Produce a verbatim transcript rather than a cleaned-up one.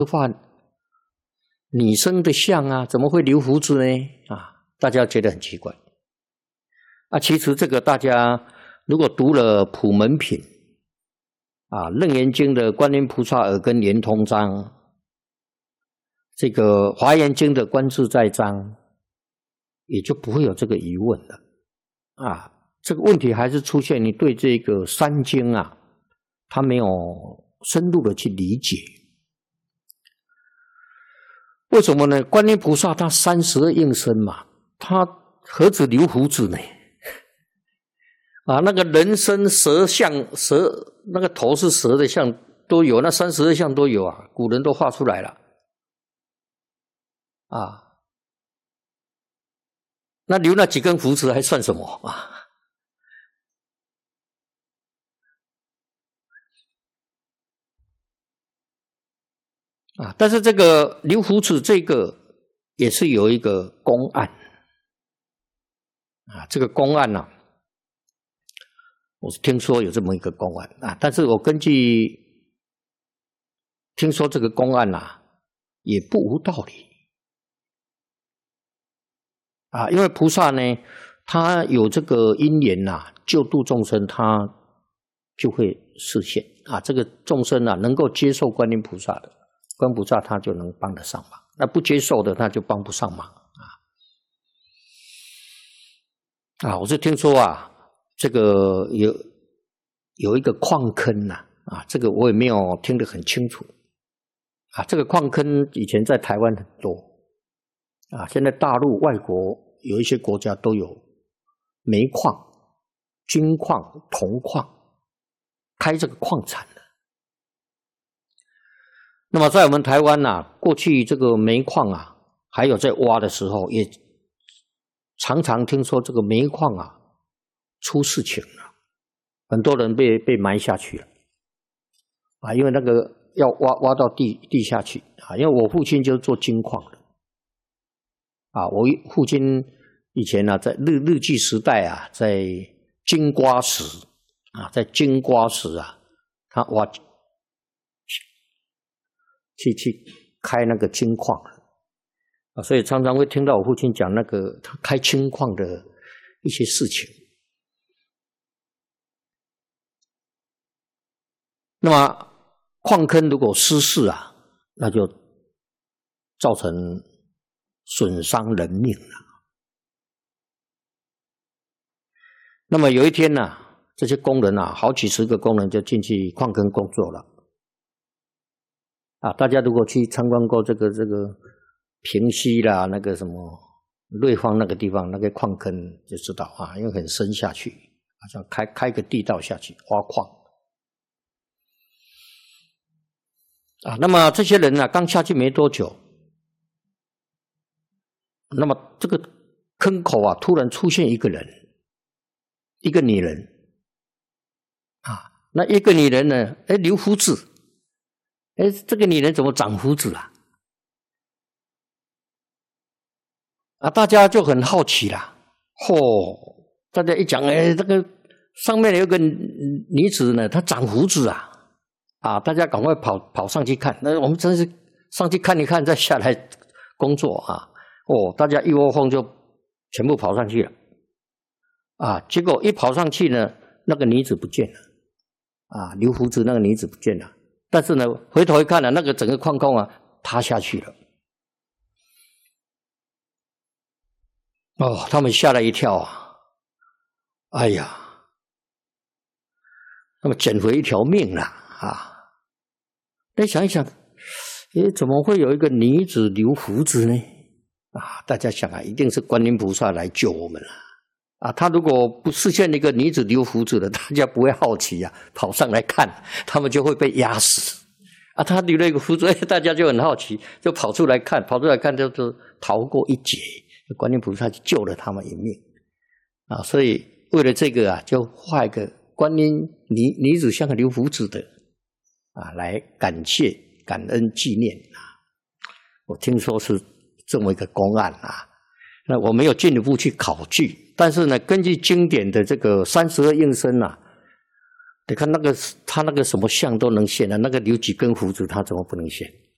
画女生的像啊，怎么会留胡子呢？啊，大家觉得很奇怪。啊，其实这个大家如果读了普门品啊，《楞严经》的观音菩萨耳根圆通章，这个《华严经》的观自在章，也就不会有这个疑问了。啊，这个问题还是出现你对这个三经啊，他没有深入的去理解。为什么呢？观音菩萨他三十二应身嘛，他何止留胡子呢？啊，那个人身蛇像，蛇那个头是蛇的像都有，那三十二相都有啊，古人都画出来了。啊，那留那几根胡子还算什么啊？啊，但是这个留胡子这个也是有一个公案啊，这个公案呢、啊，我是听说有这么一个公案啊，但是我根据听说这个公案啊，也不无道理啊，因为菩萨呢，他有这个因缘呐、啊，救度众生，他就会示现啊，这个众生啊，能够接受观音菩萨的。观音菩萨他就能帮得上忙，那不接受的他就帮不上忙啊！啊，我是听说啊，这个有有一个矿坑呐、啊，啊，这个我也没有听得很清楚啊。这个矿坑以前在台湾很多啊，现在大陆、外国有一些国家都有煤矿、金矿、铜矿开这个矿产的。那么在我们台湾啊，过去这个煤矿啊，还有在挖的时候，也常常听说这个煤矿啊出事情了，很多人被被埋下去了啊，因为那个要挖挖到地地下去啊。因为我父亲就是做金矿的啊，我父亲以前呢、啊，在日日据时代啊，在金瓜石啊，在金瓜石啊，他挖。去去开那个金矿啊，所以常常会听到我父亲讲那个他开金矿的一些事情。那么矿坑如果失事啊，那就造成损伤人命了。那么有一天呢、啊，这些工人啊，好几十个工人就进去矿坑工作了。啊，大家如果去参观过这个这个平溪啦，那个什么瑞芳那个地方，那个矿坑就知道啊，因为很深下去，好像开开个地道下去挖矿啊。那么这些人呢、啊，刚下去没多久，那么这个坑口啊，突然出现一个人，一个女人啊，那一个女人呢，哎，留胡子。哎，这个女人怎么长胡子啊？啊，大家就很好奇啦。嚯、哦，大家一讲，哎，这个上面有个女子呢，她长胡子啊！啊，大家赶快跑跑上去看。那我们真是上去看一看，再下来工作啊。哦，大家一窝蜂就全部跑上去了。啊，结果一跑上去呢，那个女子不见了。啊，留胡子那个女子不见了。但是呢，回头一看呢、啊，那个整个矿工啊塌下去了。哦，他们吓了一跳啊！哎呀，那么捡回一条命了啊！再想一想，诶，怎么会有一个女子留胡子呢？啊，大家想啊，一定是观音菩萨来救我们了啊！他如果不视现一个女子留胡子的，大家不会好奇啊，跑上来看，他们就会被压死啊！他留了一个胡子，大家就很好奇，就跑出来看，跑出来看就就逃过一劫。观音菩萨就救了他们一命啊！所以为了这个啊，就画一个观音女女子像个留胡子的啊，来感谢、感恩、纪念啊。我听说是这么一个公案啊。那我没有进一步去考据，但是呢，根据经典的这个三十二应身啊，你看那个他那个什么像都能现啊，那个留几根胡子他怎么不能现？